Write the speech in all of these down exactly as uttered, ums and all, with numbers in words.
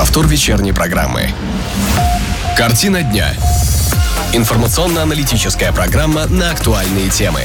Повтор вечерней программы. Картина дня. Информационно-аналитическая программа на актуальные темы.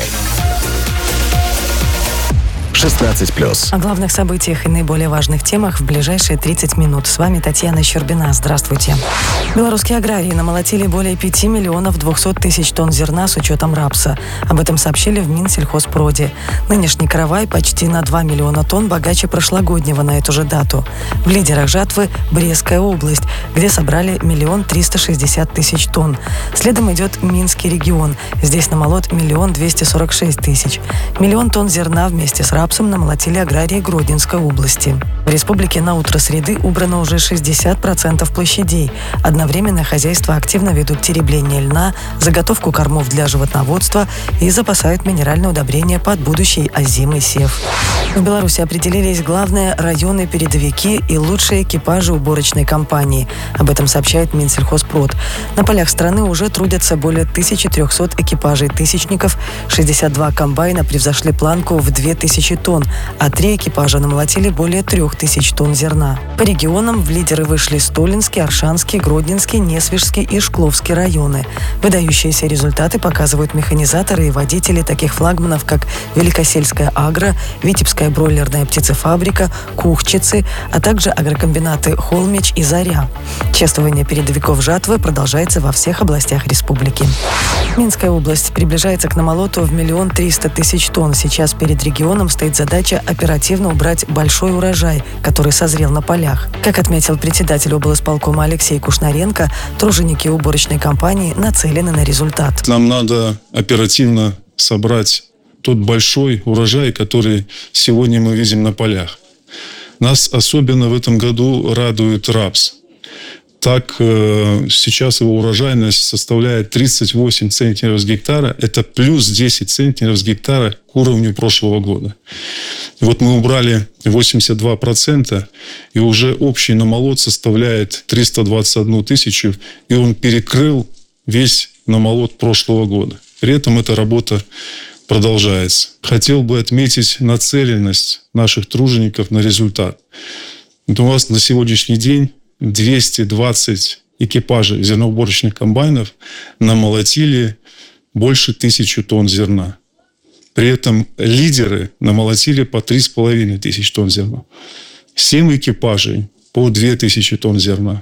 шестнадцать плюс. О главных событиях и наиболее важных темах в ближайшие тридцать минут. С вами Татьяна Щербина. Здравствуйте. Белорусские аграрии намолотили более пяти миллионов двухсот тысяч тонн зерна с учетом рапса. Об этом сообщили в Минсельхозпроде. Нынешний каравай почти на два миллиона тонн богаче прошлогоднего на эту же дату. В лидерах жатвы Брестская область, где собрали миллион триста шестьдесят тысяч тонн. Следом идет Минский регион. Здесь намолот миллион двести сорок шесть тысяч. Миллион тонн зерна вместе с рапсом намолотили аграрии Гродненской области. В республике на утро среды убрано уже шестьдесят процентов площадей. Одновременно хозяйства активно ведут теребление льна, заготовку кормов для животноводства и запасают минеральные удобрения под будущий озимый сев. В Беларуси определились главные районы-передовики и лучшие экипажи уборочной компании. Об этом сообщает Минсельхозпрод. На полях страны уже трудятся более тысячи трехсот экипажей-тысячников, шестьдесят два комбайна превзошли планку в две тысячи тонн, а три экипажа намолотили более трех тысяч тонн зерна. По регионам в лидеры вышли Столинский, Аршанский, Гродненский, Несвежский и Шкловский районы. Выдающиеся результаты показывают механизаторы и водители таких флагманов, как Великосельская агро, Витебская бройлерная птицефабрика, Кухчицы, а также агрокомбинаты Холмич и Заря. Чествование передовиков жатвы продолжается во всех областях республики. Минская область приближается к намолоту в миллион триста тысяч тонн. Сейчас перед регионом стоит задача оперативно убрать большой урожай, который созрел на полях. Как отметил председатель облисполкома Алексей Кушнаренко, труженики уборочной компании нацелены на результат. Нам надо оперативно собрать тот большой урожай, который сегодня мы видим на полях. Нас особенно в этом году радует рапс. Так, сейчас его урожайность составляет тридцать восемь центнеров с гектара. Это плюс десять центнеров с гектара к уровню прошлого года. И вот мы убрали восемьдесят два процента, и уже общий намолот составляет триста двадцать одну тысячу, и он перекрыл весь намолот прошлого года. При этом эта работа продолжается. Хотел бы отметить нацеленность наших тружеников на результат. Вот у вас на сегодняшний день двести двадцать экипажей зерноуборочных комбайнов намолотили больше тысячи тонн зерна. При этом лидеры намолотили по три с половиной тысячи тонн зерна. семь экипажей по две тысячи тонн зерна.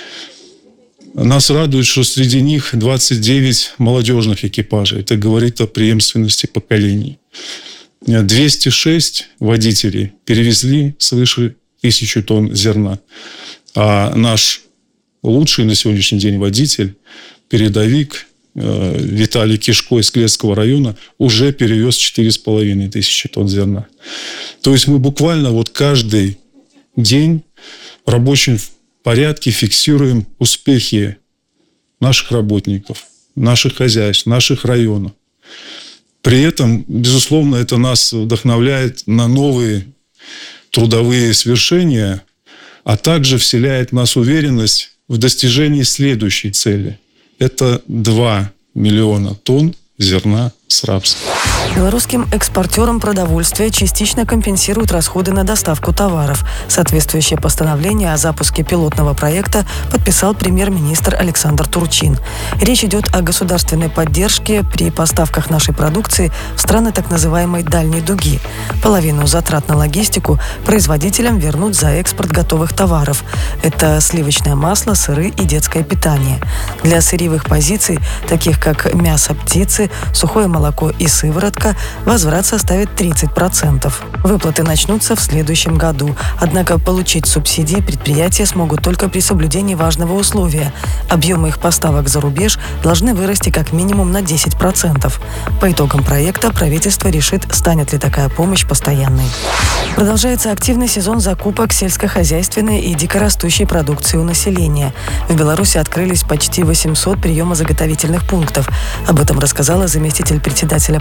Нас радует, что среди них двадцать девять молодежных экипажей. Это говорит о преемственности поколений. двести шесть водителей перевезли свыше тысячи тонн зерна. А наш лучший на сегодняшний день водитель, передовик э, Виталий Кишко из Клецкого района уже перевез четыре с половиной тысячи тонн зерна. То есть мы буквально вот каждый день в рабочем порядке фиксируем успехи наших работников, наших хозяйств, наших районов. При этом, безусловно, это нас вдохновляет на новые трудовые свершения, а также вселяет в нас уверенность в достижении следующей цели. Это два миллиона тонн зерна с рапса. Белорусским экспортерам продовольствия частично компенсируют расходы на доставку товаров. Соответствующее постановление о запуске пилотного проекта подписал премьер-министр Александр Турчин. Речь идет о государственной поддержке при поставках нашей продукции в страны так называемой «дальней дуги». Половину затрат на логистику производителям вернут за экспорт готовых товаров. Это сливочное масло, сыры и детское питание. Для сырьевых позиций, таких как мясо птицы, сухое молоко и сыворотка, возврат составит тридцать процентов. Выплаты начнутся в следующем году. Однако получить субсидии предприятия смогут только при соблюдении важного условия. Объемы их поставок за рубеж должны вырасти как минимум на десять процентов. По итогам проекта правительство решит, станет ли такая помощь постоянной. Продолжается активный сезон закупок сельскохозяйственной и дикорастущей продукции у населения. В Беларуси открылись почти восемьсот приемозаготовительных пунктов. Об этом рассказала заместитель председателя правления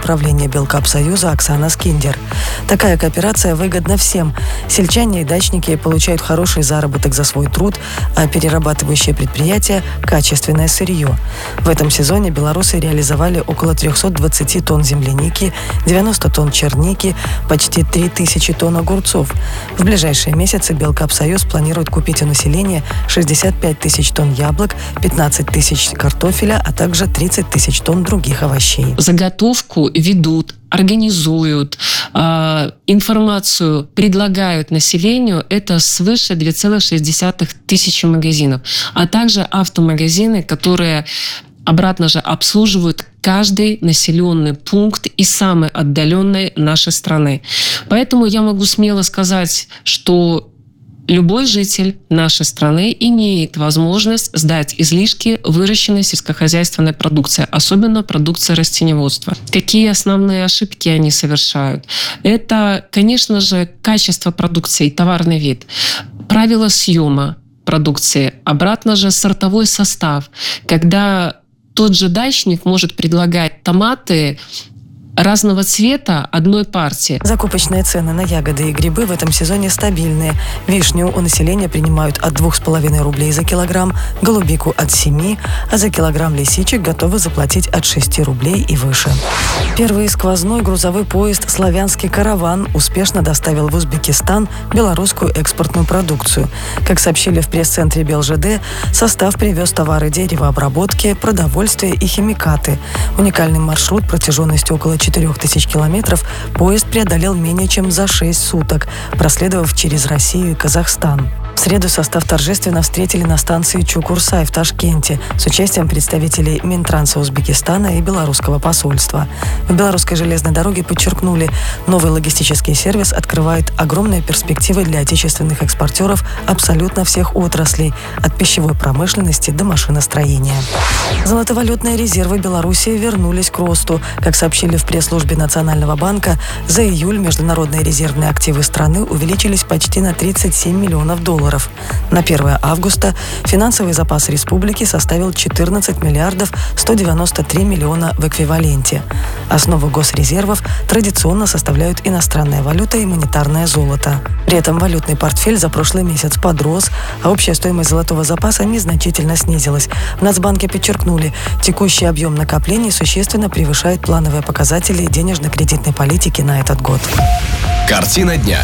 управления Белкапсоюза Оксана Скиндер. Такая кооперация выгодна всем. Сельчане и дачники получают хороший заработок за свой труд, а перерабатывающие предприятия – качественное сырье. В этом сезоне белорусы реализовали около триста двадцать тонн земляники, девяносто тонн черники, почти три тысячи тонн огурцов. В ближайшие месяцы Белкапсоюз планирует купить у населения шестьдесят пять тысяч тонн яблок, пятнадцать тысяч картофеля, а также тридцать тысяч тонн других овощей. Заготовку ведут, организуют, э, информацию предлагают населению, это свыше две целых шесть десятых тысячи магазинов, а также автомагазины, которые обратно же обслуживают каждый населенный пункт и самый отдаленный нашей страны. Поэтому я могу смело сказать, что любой житель нашей страны имеет возможность сдать излишки выращенной сельскохозяйственной продукции, особенно продукции растениеводства. Какие основные ошибки они совершают? Это, конечно же, качество продукции, товарный вид, правила съема продукции, обратно же сортовой состав, когда тот же дачник может предлагать томаты разного цвета одной партии. Закупочные цены на ягоды и грибы в этом сезоне стабильные. Вишню у населения принимают от двух с половиной рублей за килограмм, голубику от семи, а за килограмм лисичек готовы заплатить от шести рублей и выше. Первый сквозной грузовой поезд «Славянский караван» успешно доставил в Узбекистан белорусскую экспортную продукцию. Как сообщили в пресс-центре БелЖД, состав привез товары деревообработки, продовольствие и химикаты. Уникальный маршрут протяженностью около четырех тысяч километров поезд преодолел менее чем за шесть суток, проследовав через Россию и Казахстан. В среду состав торжественно встретили на станции Чукурсай в Ташкенте с участием представителей Минтранса Узбекистана и белорусского посольства. В Белорусской железной дороге подчеркнули, новый логистический сервис открывает огромные перспективы для отечественных экспортеров абсолютно всех отраслей, от пищевой промышленности до машиностроения. Золотовалютные резервы Беларуси вернулись к росту. Как сообщили в пресс-службе Национального банка, за июль международные резервные активы страны увеличились почти на тридцать семь миллионов долларов. На первое августа финансовый запас республики составил четырнадцать миллиардов сто девяносто три миллиона в эквиваленте. Основу госрезервов традиционно составляют иностранная валюта и монетарное золото. При этом валютный портфель за прошлый месяц подрос, а общая стоимость золотого запаса незначительно снизилась. В Нацбанке подчеркнули, текущий объем накоплений существенно превышает плановые показатели денежно-кредитной политики на этот год. Картина дня.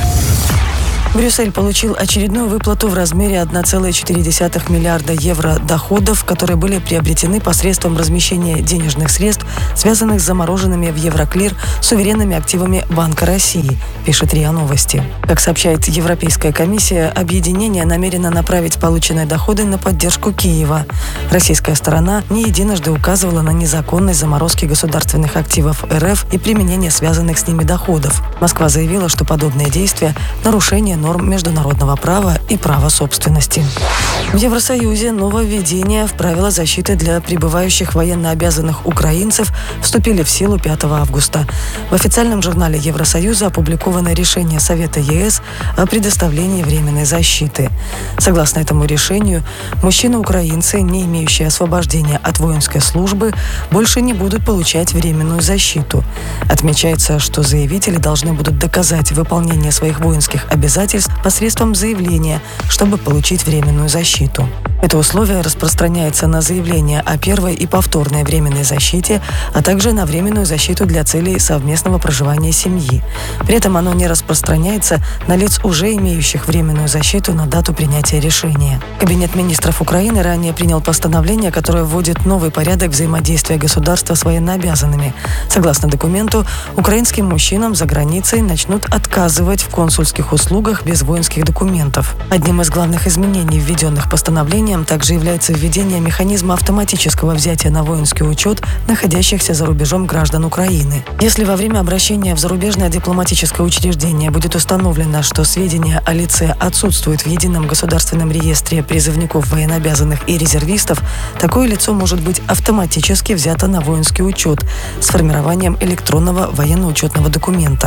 Брюссель получил очередную выплату в размере одна целая четыре десятых миллиарда евро доходов, которые были приобретены посредством размещения денежных средств, связанных с замороженными в Евроклир суверенными активами Банка России, пишет РИА Новости. Как сообщает Европейская комиссия, объединение намерено направить полученные доходы на поддержку Киева. Российская сторона не единожды указывала на незаконность заморозки государственных активов РФ и применения связанных с ними доходов. Москва заявила, что подобные действия – нарушение норм международного права и права собственности. В Евросоюзе нововведения в правила защиты для прибывающих военнообязанных украинцев вступили в силу пятого августа. В официальном журнале Евросоюза опубликовано решение Совета ЕС о предоставлении временной защиты. Согласно этому решению, мужчины-украинцы, не имеющие освобождения от воинской службы, больше не будут получать временную защиту. Отмечается, что заявители должны будут доказать выполнение своих воинских обязательств посредством заявления, чтобы получить временную защиту. Это условие распространяется на заявление о первой и повторной временной защите, а также на временную защиту для целей совместного проживания семьи. При этом оно не распространяется на лиц, уже имеющих временную защиту на дату принятия решения. Кабинет министров Украины ранее принял постановление, которое вводит новый порядок взаимодействия государства с военнообязанными. Согласно документу, украинским мужчинам за границей начнут отказывать в консульских услугах без воинских документов. Одним из главных изменений, введенных постановлением, также является введение механизма автоматического взятия на воинский учет находящихся за рубежом граждан Украины. Если во время обращения в зарубежное дипломатическое учреждение будет установлено, что сведения о лице отсутствуют в едином государственном реестре призывников военнообязанных и резервистов, такое лицо может быть автоматически взято на воинский учет с формированием электронного военно-учетного документа.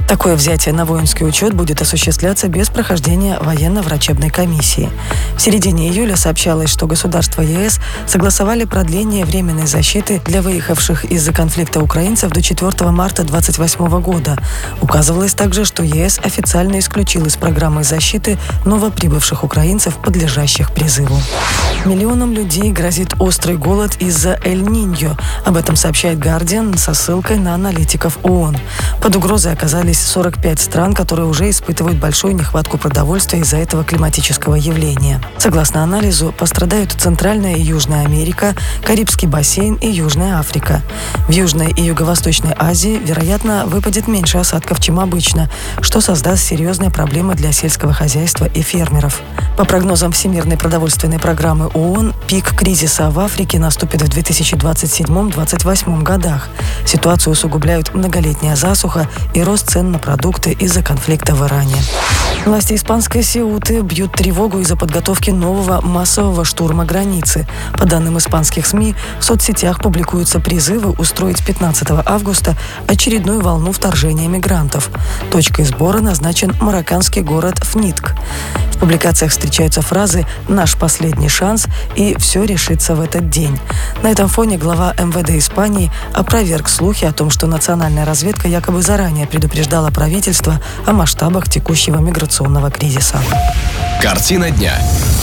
Такое взятие на воинский учет будет осуществляться без прохождения военно-врачебной комиссии. В середине июля сообщалось, что государства ЕС согласовали продление временной защиты для выехавших из-за конфликта украинцев до четвёртого марта две тысячи двадцать восьмого года. Указывалось также, что ЕС официально исключил из программы защиты новоприбывших украинцев, подлежащих призыву. Миллионам людей грозит острый голод из-за Эль-Ниньо. Об этом сообщает Guardian со ссылкой на аналитиков ООН. Под угрозой оказались сорок пять стран, которые уже испытывают большую нехватку продовольствия из-за этого климатического явления. Согласно анализу, пострадают Центральная и Южная Америка, Карибский бассейн и Южная Африка. В Южной и Юго-Восточной Азии, вероятно, выпадет меньше осадков, чем обычно, что создаст серьезные проблемы для сельского хозяйства и фермеров. По прогнозам Всемирной продовольственной программы ООН, пик кризиса в Африке наступит в две тысячи двадцать седьмом — две тысячи двадцать восьмом годах. Ситуацию усугубляют многолетняя засуха и рост цен на продукты из-за конфликта в Иране. Власти испанской Сеуты бьют тревогу из-за подготовки нового массового штурма границы. По данным испанских СМИ, в соцсетях публикуются призывы устроить пятнадцатого августа очередную волну вторжения мигрантов. Точкой сбора назначен марокканский город Фнитк. В публикациях встречаются фразы «наш последний шанс» и «все решится в этот день». На этом фоне глава эм вэ дэ Испании опроверг слухи о том, что национальная разведка якобы заранее предупреждала правительство о масштабах текущего миграционного кризиса. Картина дня.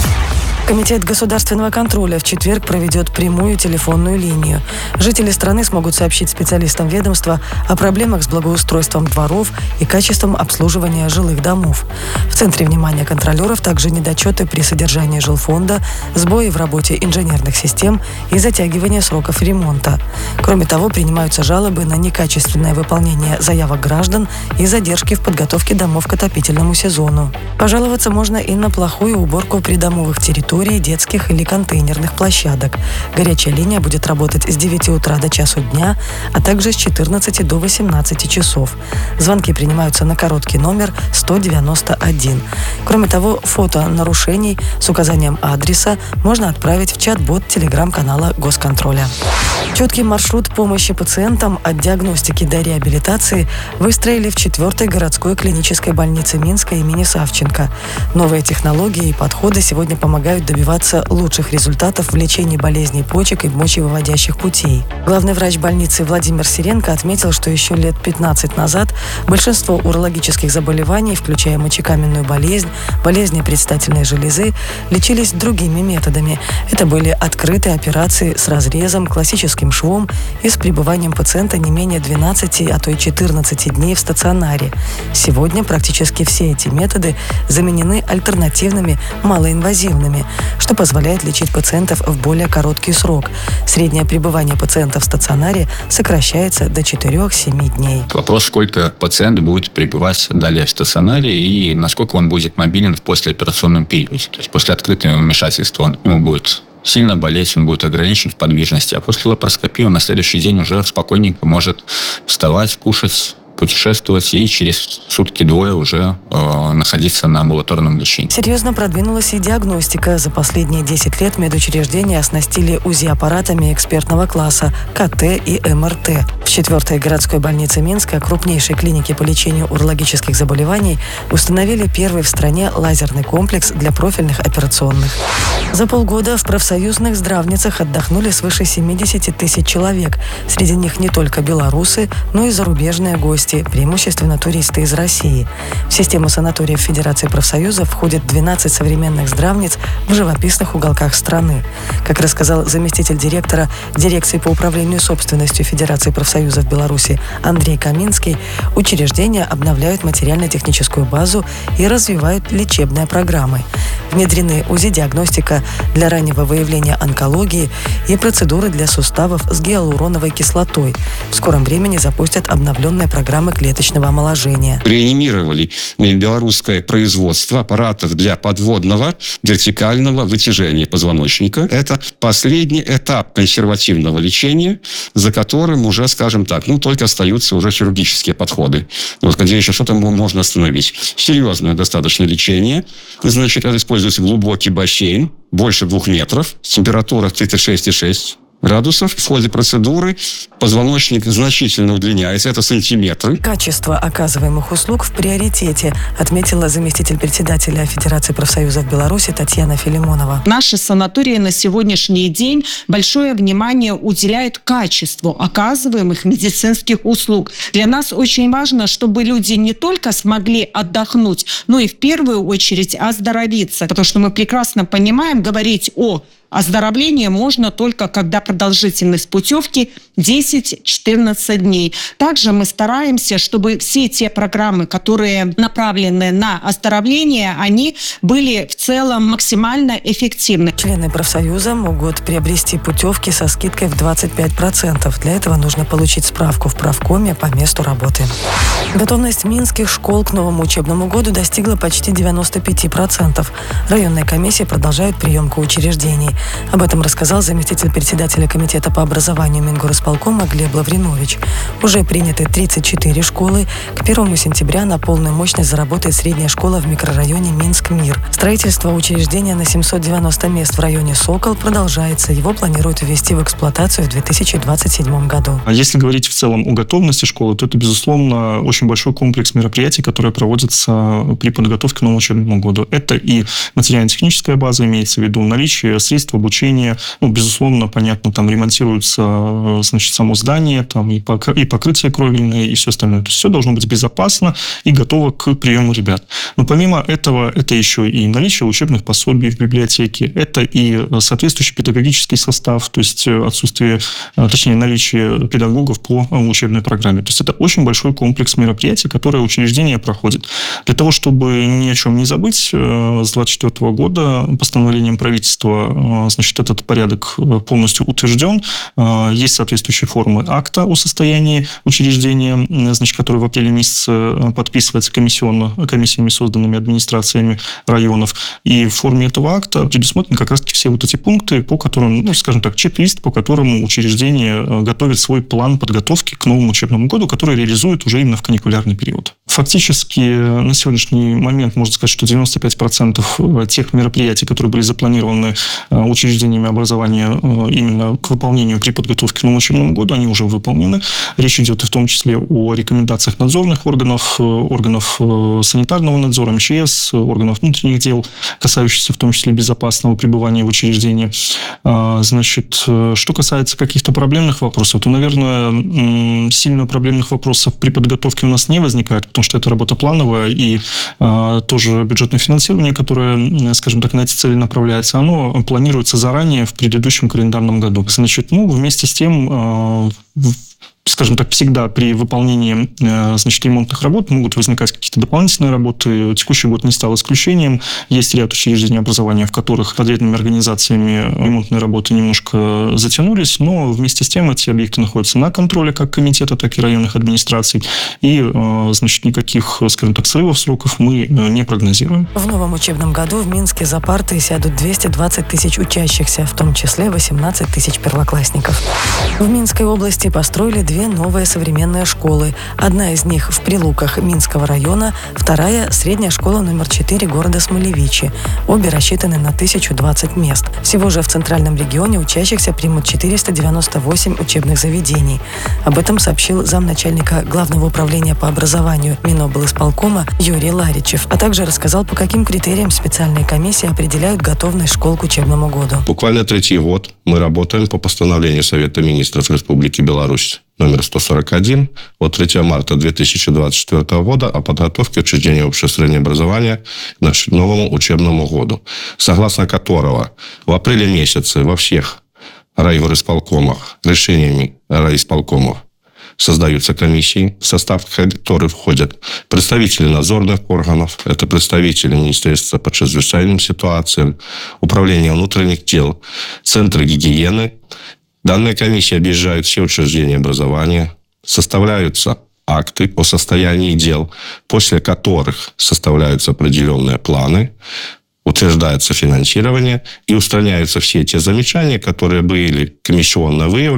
Комитет государственного контроля в четверг проведет прямую телефонную линию. Жители страны смогут сообщить специалистам ведомства о проблемах с благоустройством дворов и качеством обслуживания жилых домов. В центре внимания контролеров также недочеты при содержании жилфонда, сбои в работе инженерных систем и затягивание сроков ремонта. Кроме того, принимаются жалобы на некачественное выполнение заявок граждан и задержки в подготовке домов к отопительному сезону. Пожаловаться можно и на плохую уборку придомовых территорий, детских или контейнерных площадок. Горячая линия будет работать с девяти утра до часу дня, а также с четырнадцати до восемнадцати часов. Звонки принимаются на короткий номер сто девяносто один. Кроме того, фото нарушений с указанием адреса можно отправить в чат-бот телеграм-канала Госконтроля. Четкий маршрут помощи пациентам от диагностики до реабилитации выстроили в четвертой городской клинической больнице Минска имени Савченко. Новые технологии и подходы сегодня помогают добиваться лучших результатов в лечении болезней почек и мочевыводящих путей. Главный врач больницы Владимир Сиренко отметил, что еще лет пятнадцать назад большинство урологических заболеваний, включая мочекаменную болезнь, болезни предстательной железы, лечились другими методами. Это были открытые операции с разрезом, классическим швом и с пребыванием пациента не менее двенадцати, а то и четырнадцати дней в стационаре. Сегодня практически все эти методы заменены альтернативными, малоинвазивными, что позволяет лечить пациентов в более короткий срок. Среднее пребывание пациента в стационаре сокращается до четырёх-семи дней. Вопрос, сколько пациент будет пребывать далее в стационаре и насколько он будет мобилен в послеоперационном периоде. То есть после открытого вмешательства он ему будет сильно болеть, он будет ограничен в подвижности, а после лапароскопии он на следующий день уже спокойненько может вставать, кушать, путешествовать и через сутки-двое уже э, находиться на амбулаторном лечении. Серьезно продвинулась и диагностика. За последние десять лет медучреждения оснастили УЗИ-аппаратами экспертного класса ка тэ и эм эр тэ. В четвертой городской больнице Минска, крупнейшей клинике по лечению урологических заболеваний, установили первый в стране лазерный комплекс для профильных операционных. За полгода в профсоюзных здравницах отдохнули свыше семидесяти тысяч человек. Среди них не только белорусы, но и зарубежные гости, преимущественно туристы из России. В систему санаториев Федерации профсоюзов входит двенадцать современных здравниц в живописных уголках страны. Как рассказал заместитель директора дирекции по управлению собственностью Федерации профсоюзов Беларуси Андрей Каминский, учреждения обновляют материально-техническую базу и развивают лечебные программы. Внедрены УЗИ-диагностика для раннего выявления онкологии и процедуры для суставов с гиалуроновой кислотой. В скором времени запустят обновленные программы клеточного омоложения. Реанимировали белорусское производство аппаратов для подводного вертикального вытяжения позвоночника. Это последний этап консервативного лечения, за которым уже, скажем так, ну, только остаются уже хирургические подходы. Вот, где еще что-то можно остановить. Серьезное достаточно лечение. Значит, это используется глубокий бассейн, больше двух метров, температура тридцать шесть и шесть градусов. В ходе процедуры позвоночник значительно удлиняется, это сантиметры. Качество оказываемых услуг в приоритете, отметила заместитель председателя Федерации профсоюзов Беларуси Татьяна Филимонова. Наши санатории на сегодняшний день большое внимание уделяют качеству оказываемых медицинских услуг. Для нас очень важно, чтобы люди не только смогли отдохнуть, но и в первую очередь оздоровиться, потому что мы прекрасно понимаем, говорить о оздоровление можно только, когда продолжительность путевки десять-четырнадцать дней. Также мы стараемся, чтобы все те программы, которые направлены на оздоровление, они были в целом максимально эффективны. Члены профсоюза могут приобрести путевки со скидкой в двадцать пять процентов. Для этого нужно получить справку в правкоме по месту работы. Готовность минских школ к новому учебному году достигла почти девяносто пять процентов. Районные комиссии продолжают приемку учреждений. Об этом рассказал заместитель председателя комитета по образованию Мингорисполкома Глеб Лавринович. Уже приняты тридцать четыре школы. К первому сентября на полную мощность заработает средняя школа в микрорайоне Минск-Мир. Строительство учреждения на семьсот девяносто мест в районе Сокол продолжается. Его планируют ввести в эксплуатацию в две тысячи двадцать седьмом году. А если говорить в целом о готовности школы, то это, безусловно, очень большой комплекс мероприятий, которые проводятся при подготовке к новому учебному году. Это и материально-техническая база, имеется в виду наличие средств обучения. Ну, безусловно, понятно, там ремонтируется, значит, само здание, там и, покры... и покрытие кровельное, и все остальное. То есть все должно быть безопасно и готово к приему ребят. Но помимо этого, это еще и наличие учебных пособий в библиотеке, это и соответствующий педагогический состав, то есть отсутствие, точнее, наличие педагогов по учебной программе. То есть это очень большой комплекс мероприятий, которые учреждение проходит. Для того, чтобы ни о чем не забыть, с две тысячи двадцать четвёртого года постановлением правительства, значит, этот порядок полностью утвержден. Есть соответствующие формы акта о состоянии учреждения, значит, который в апреле месяце подписывается комиссионно, комиссиями, созданными администрациями районов. И в форме этого акта предусмотрены как раз-таки все вот эти пункты, по которым, ну, скажем так, чек-лист, по которому учреждение готовит свой план подготовки к новому учебному году, который реализует уже именно в каникулярный период. Фактически на сегодняшний момент можно сказать, что девяносто пять процентов тех мероприятий, которые были запланированы учреждениями образования именно к выполнению при подготовке к новому учебному году, они уже выполнены. Речь идет и в том числе о рекомендациях надзорных органов, органов санитарного надзора, эм че эс, органов внутренних дел, касающихся в том числе безопасного пребывания в учреждении. Значит, что касается каких-то проблемных вопросов, то, наверное, сильно проблемных вопросов при подготовке у нас не возникает, потому что это работа плановая, и тоже бюджетное финансирование, которое, скажем так, на эти цели направляется, оно планируется заранее в предыдущем календарном году. Значит, ну, вместе с тем, скажем так, всегда при выполнении, значит, ремонтных работ могут возникать какие-то дополнительные работы. Текущий год не стал исключением. Есть ряд учреждений образования, в которых подрядными организациями ремонтные работы немножко затянулись, но вместе с тем эти объекты находятся на контроле как комитета, так и районных администраций. И, значит, никаких, скажем так, срывов сроков мы не прогнозируем. В новом учебном году в Минске за парты сядут двести двадцать тысяч учащихся, в том числе восемнадцать тысяч первоклассников. В Минской области построили две новые современные школы. Одна из них в Прилуках Минского района, вторая – средняя школа номер четыре города Смолевичи. Обе рассчитаны на тысячу двадцать мест. Всего же в Центральном регионе учащихся примут четыреста девяносто восемь учебных заведений. Об этом сообщил замначальника Главного управления по образованию Миноблисполкома Юрий Ларичев, а также рассказал, по каким критериям специальные комиссии определяют готовность школ к учебному году. Буквально третий год мы работаем по постановлению Совета министров Республики Беларусь номер сто сорок один от третьего марта две тысячи двадцать четвёртого года о подготовке учреждения общего среднего образования к новому учебному году, согласно которого в апреле месяце во всех райисполкомах решениями райисполкомов создаются комиссии, в состав которых входят представители надзорных органов, это представители Министерства по чрезвычайным ситуациям, Управления внутренних дел, Центры гигиены. Данные комиссии объезжают все учреждения образования, составляются акты о состоянии дел, после которых составляются определенные планы, утверждается финансирование и устраняются все те замечания, которые были комиссионно выявлены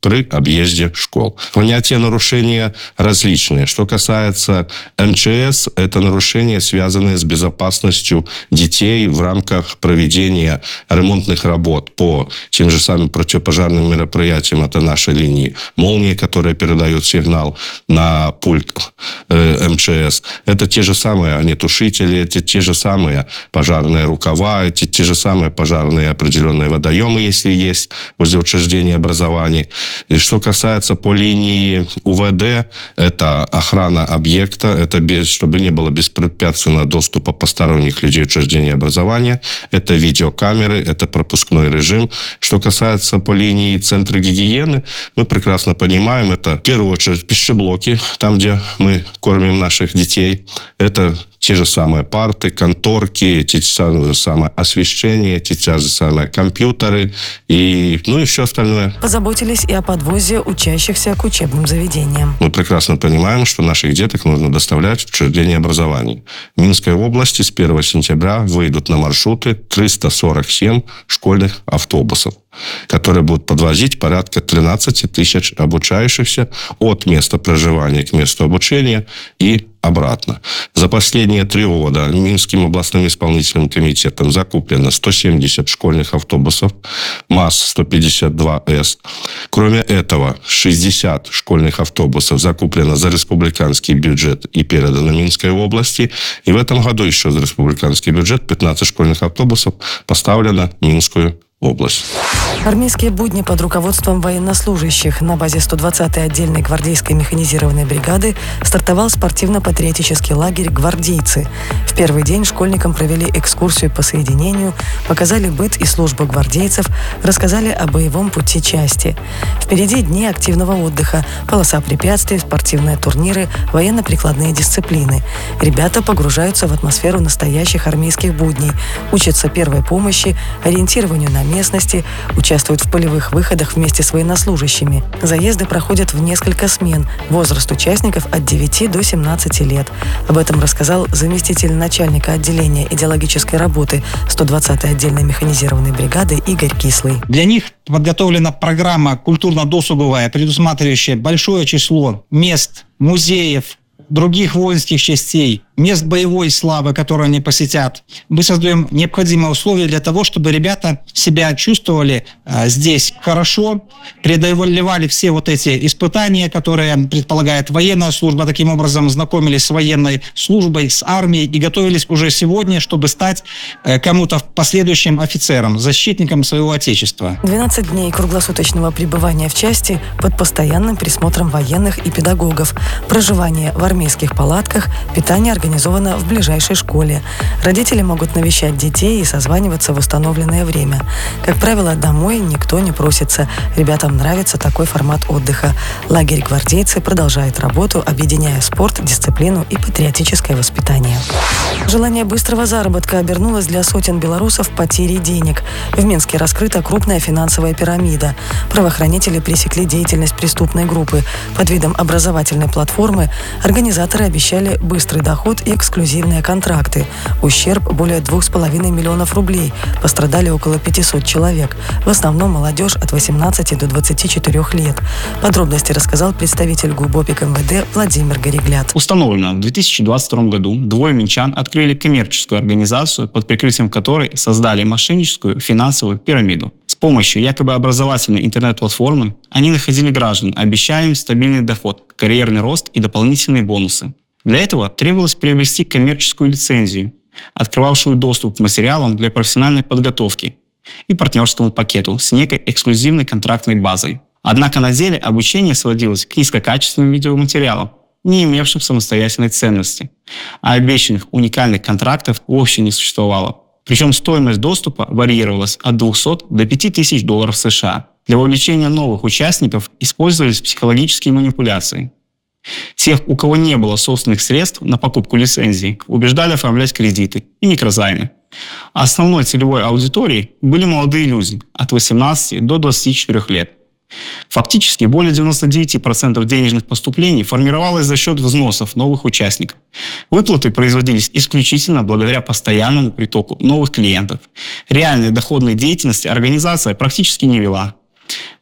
при объезде школ. Понятия нарушения различные. Что касается эм че эс, это нарушения, связанные с безопасностью детей в рамках проведения ремонтных работ по тем же самым противопожарным мероприятиям. Это наши линии «Молнии», которые передают сигнал на пульт э, эм че эс. Это те же самые огнетушители, это те же самые пожарные рукава, эти те же самые пожарные определенные водоемы, если есть, возле учреждений образований. И что касается по линии у вэ дэ, это охрана объекта, это без, чтобы не было беспрепятственного доступа посторонних людей в учреждения образования, это видеокамеры, это пропускной режим. Что касается по линии центра гигиены, мы прекрасно понимаем, это в первую очередь пищеблоки, там, где мы кормим наших детей, это те же самые парты, конторки, те же самые освещения, те же самые компьютеры и, ну, и все остальное. Позаботились и о подвозе учащихся к учебным заведениям. Мы прекрасно понимаем, что наших деток нужно доставлять в учреждения образования. В Минской области с первого сентября выйдут на маршруты триста сорок семь школьных автобусов, которые будут подвозить порядка тринадцать тысяч обучающихся от места проживания к месту обучения и обратно. За последние три года Минским областным исполнительным комитетом закуплено сто семьдесят школьных автобусов, МАЗ сто пятьдесят два эс. Кроме этого, шестьдесят школьных автобусов закуплено за республиканский бюджет и передано Минской области. И в этом году еще за республиканский бюджет пятнадцать школьных автобусов поставлено в Минскую область. Армейские будни под руководством военнослужащих на базе сто двадцатой отдельной гвардейской механизированной бригады стартовал спортивно-патриотический лагерь «Гвардейцы». В первый день школьникам провели экскурсию по соединению, показали быт и службу гвардейцев, рассказали о боевом пути части. Впереди дни активного отдыха, полоса препятствий, спортивные турниры, военно-прикладные дисциплины. Ребята погружаются в атмосферу настоящих армейских будней, учатся первой помощи, ориентированию на местности, участвуют в полевых выходах вместе с военнослужащими. Заезды проходят в несколько смен. Возраст участников от девяти до семнадцати лет. Об этом рассказал заместитель начальника отделения идеологической работы сто двадцатой отдельной механизированной бригады Игорь Кислый. Для них подготовлена программа культурно-досуговая, предусматривающая большое число мест, музеев, других воинских частей, мест боевой славы, которые они посетят. Мы создаем необходимые условия для того, чтобы ребята себя чувствовали а, здесь хорошо, преодолевали все вот эти испытания, которые предполагает военная служба, таким образом знакомились с военной службой, с армией и готовились уже сегодня, чтобы стать э, кому-то последующим офицером, защитником своего отечества. двенадцать дней круглосуточного пребывания в части под постоянным присмотром военных и педагогов, проживание в армейских палатках, питание организовано в ближайшей школе. Родители могут навещать детей и созваниваться в установленное время. Как правило, домой никто не просится. Ребятам нравится такой формат отдыха. Лагерь «Гвардейцы» продолжает работу, объединяя спорт, дисциплину и патриотическое воспитание. Желание быстрого заработка обернулось для сотен белорусов потерей денег. В Минске раскрыта крупная финансовая пирамида. Правоохранители пресекли деятельность преступной группы. Под видом образовательной платформы организаторы обещали быстрый доход и эксклюзивные контракты. Ущерб более двух с половиной миллионов рублей. Пострадали около пятисот человек. В основном молодежь от восемнадцати до двадцати четырёх лет. Подробности рассказал представитель ГУБОПИК эм вэ дэ Владимир Горегляд. Установлено, в две тысячи двадцать втором году двое минчан открыли коммерческую организацию, под прикрытием которой создали мошенническую финансовую пирамиду. С помощью якобы образовательной интернет-платформы они находили граждан, обещая им стабильный доход, карьерный рост и дополнительные бонусы. Для этого требовалось приобрести коммерческую лицензию, открывавшую доступ к материалам для профессиональной подготовки и партнерскому пакету с некой эксклюзивной контрактной базой. Однако на деле обучение сводилось к низкокачественным видеоматериалам, не имевшим самостоятельной ценности, а обещанных уникальных контрактов вовсе не существовало. Причем стоимость доступа варьировалась от двухсот до пяти тысяч долларов США. Для вовлечения новых участников использовались психологические манипуляции. Тех, у кого не было собственных средств на покупку лицензий, убеждали оформлять кредиты и микрозаймы. А основной целевой аудиторией были молодые люди от восемнадцати до двадцати четырёх лет. Фактически более девяноста девяти процентов денежных поступлений формировалось за счет взносов новых участников. Выплаты производились исключительно благодаря постоянному притоку новых клиентов. Реальной доходной деятельности организация практически не вела.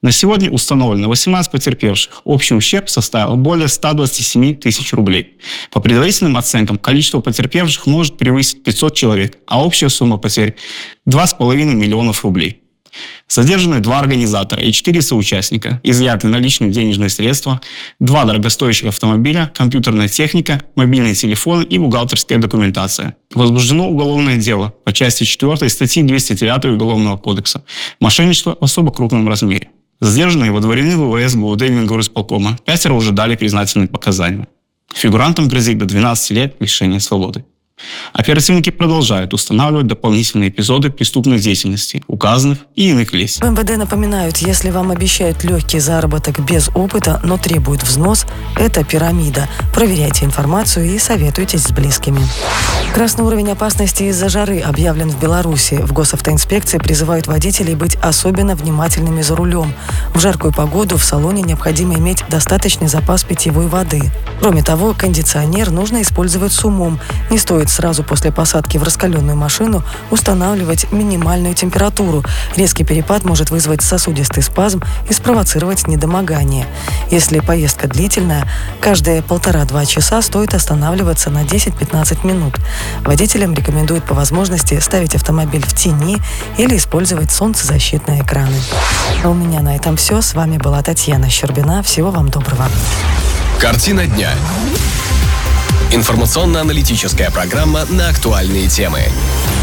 На сегодня установлено восемнадцать потерпевших. Общий ущерб составил более ста двадцати семи тысяч рублей. По предварительным оценкам, количество потерпевших может превысить пятьсот человек, а общая сумма потерь – два с половиной миллионов рублей. Задержаны два организатора и четыре соучастника, изъяты наличные денежные средства, два дорогостоящих автомобиля, компьютерная техника, мобильные телефоны и бухгалтерская документация. Возбуждено уголовное дело по части четвёртой статьи двести девять Уголовного кодекса «Мошенничество в особо крупном размере». Задержанные водворены в ВВС ГУВД Мингорисполкома. Пятеро уже дали признательные показания. Фигурантам грозит до двенадцати лет лишения свободы. Оперативники продолжают устанавливать дополнительные эпизоды преступной деятельности указанных и иных лиц. В эм вэ дэ напоминают, если вам обещают легкий заработок без опыта, но требуют взнос, это пирамида. Проверяйте информацию и советуйтесь с близкими. Красный уровень опасности из-за жары объявлен в Беларуси. В госавтоинспекции призывают водителей быть особенно внимательными за рулем. В жаркую погоду в салоне необходимо иметь достаточный запас питьевой воды. Кроме того, кондиционер нужно использовать с умом. Не стоит сразу после посадки в раскаленную машину устанавливать минимальную температуру. Резкий перепад может вызвать сосудистый спазм и спровоцировать недомогание. Если поездка длительная, каждые полтора-два часа стоит останавливаться на десять-пятнадцать минут. Водителям рекомендуют по возможности ставить автомобиль в тени или использовать солнцезащитные экраны. А у меня на этом все. С вами была Татьяна Щербина. Всего вам доброго. Картина дня. Информационно-аналитическая программа на актуальные темы.